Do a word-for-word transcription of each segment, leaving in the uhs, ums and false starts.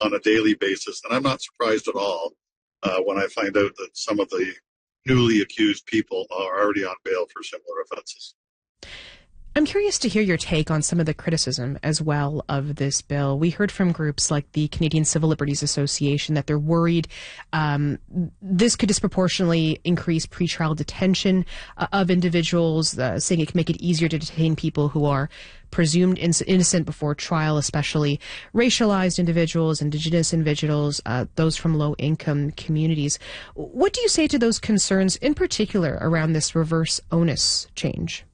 on a daily basis. And I'm not surprised at all uh, when I find out that some of the newly accused people are already on bail for similar offenses. I'm curious to hear your take on some of the criticism as well of this bill. We heard from groups like the Canadian Civil Liberties Association that they're worried um, this could disproportionately increase pretrial detention uh, of individuals, uh, saying it can make it easier to detain people who are presumed in- innocent before trial, especially racialized individuals, Indigenous individuals, uh, those from low-income communities. What do you say to those concerns, in particular around this reverse onus change?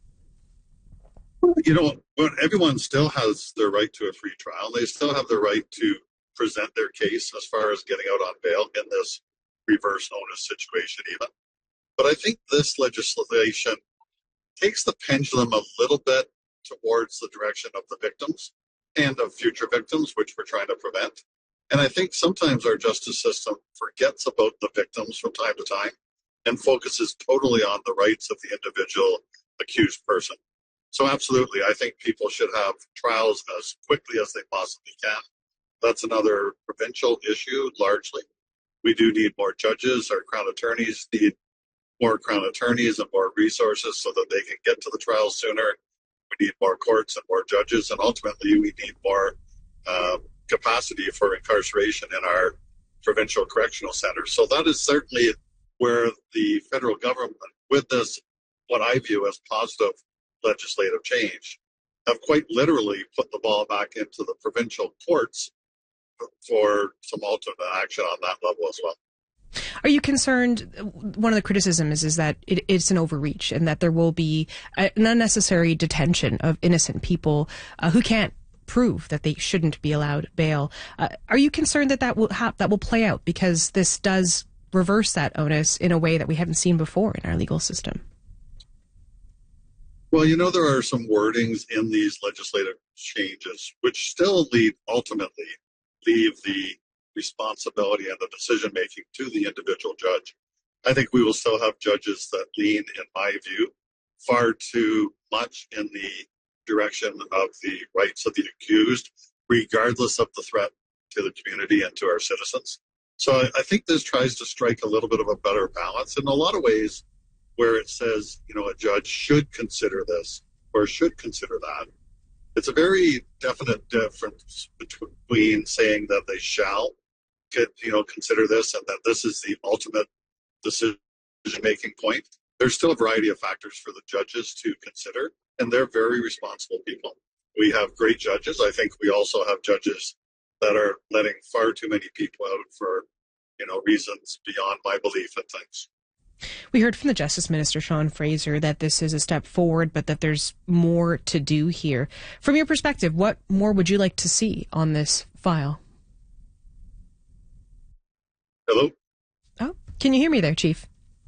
You know, but everyone still has their right to a free trial. They still have the right to present their case as far as getting out on bail in this reverse onus situation even. But I think this legislation takes the pendulum a little bit towards the direction of the victims and of future victims, which we're trying to prevent. And I think sometimes our justice system forgets about the victims from time to time and focuses totally on the rights of the individual accused person. So absolutely, I think people should have trials as quickly as they possibly can. That's another provincial issue, largely. We do need more judges. Our Crown attorneys need more Crown attorneys and more resources so that they can get to the trial sooner. We need more courts and more judges, and ultimately we need more uh, capacity for incarceration in our provincial correctional centers. So that is certainly where the federal government, with this, what I view as positive legislative change, have quite literally put the ball back into the provincial courts for some ultimate action on that level as well. Are you concerned? One of the criticisms is, is that it, it's an overreach and that there will be an unnecessary detention of innocent people uh, who can't prove that they shouldn't be allowed bail. Uh, are you concerned that that will ha- that will play out because this does reverse that onus in a way that we haven't seen before in our legal system? Well, you know, there are some wordings in these legislative changes which still leave, ultimately, leave the responsibility and the decision-making to the individual judge. I think we will still have judges that lean, in my view, far too much in the direction of the rights of the accused, regardless of the threat to the community and to our citizens. So I, I think this tries to strike a little bit of a better balance. In a lot of ways, where it says, you know, a judge should consider this or should consider that. It's a very definite difference between saying that they shall, get, you know, consider this and that this is the ultimate decision-making point. There's still a variety of factors for the judges to consider, and they're very responsible people. We have great judges. I think we also have judges that are letting far too many people out for, you know, reasons beyond my belief at times. We heard from the Justice Minister, Sean Fraser, that this is a step forward, but that there's more to do here. From your perspective, what more would you like to see on this file? Hello? Oh, can you hear me there, Chief?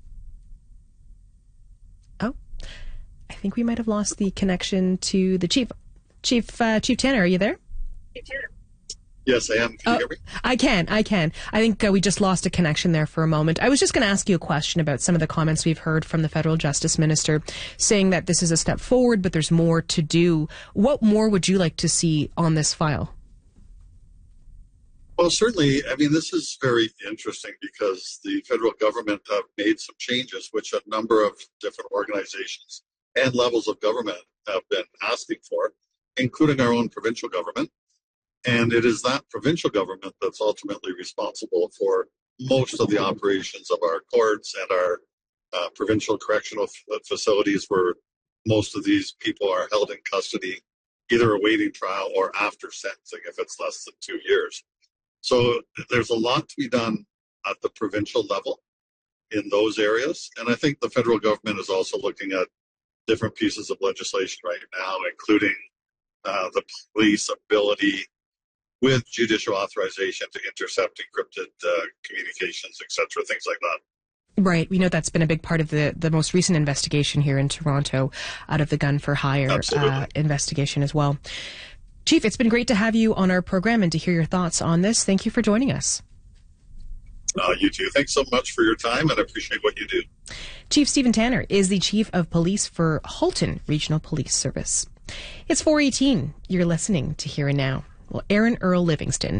Oh, I think we might have lost the connection to the Chief. Chief, uh, Chief Tanner, are you there? Chief Tanner. Yes, I am. Can oh, you hear me? I can, I can. I think uh, we just lost a connection there for a moment. I was just going to ask you a question about some of the comments we've heard from the Federal Justice Minister saying that this is a step forward, but there's more to do. What more would you like to see on this file? Well, certainly, I mean, this is very interesting because the federal government have made some changes, which a number of different organizations and levels of government have been asking for, including our own provincial government. And it is that provincial government that's ultimately responsible for most of the operations of our courts and our uh, provincial correctional f- facilities where most of these people are held in custody, either awaiting trial or after sentencing if it's less than two years. So there's a lot to be done at the provincial level in those areas. And I think the federal government is also looking at different pieces of legislation right now, including uh, the police ability with judicial authorization to intercept encrypted uh, communications, et cetera, things like that. Right. We know that's been a big part of the, the most recent investigation here in Toronto out of the Gun for Hire uh, investigation as well. Chief, it's been great to have you on our program and to hear your thoughts on this. Thank you for joining us. Uh, you too. Thanks so much for your time, and I appreciate what you do. Chief Stephen Tanner is the Chief of Police for Halton Regional Police Service. It's four eighteen. You're listening to Here and Now. Well, Aaron Earl Livingston